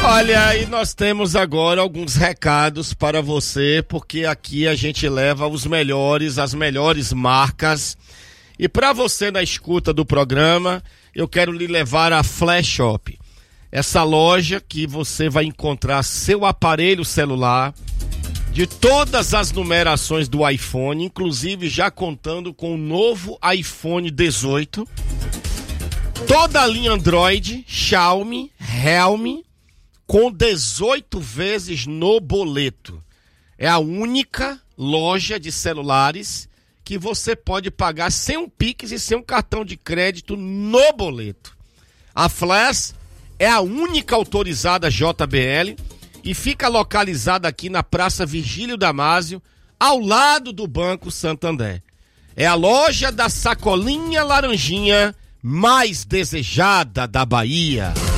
Olha, e nós temos agora alguns recados para você, porque aqui a gente leva os melhores, as melhores marcas. E para você na escuta do programa, eu quero lhe levar a Flash Shop. Essa loja que você vai encontrar seu aparelho celular de todas as numerações do iPhone, inclusive já contando com o novo iPhone 18. Toda a linha Android, Xiaomi, Realme, com 18 vezes no boleto. É a única loja de celulares que você pode pagar sem um Pix e sem um cartão de crédito no boleto. A Flash é a única autorizada JBL e fica localizada aqui na Praça Virgílio Damásio, ao lado do Banco Santander. É a loja da sacolinha laranjinha mais desejada da Bahia.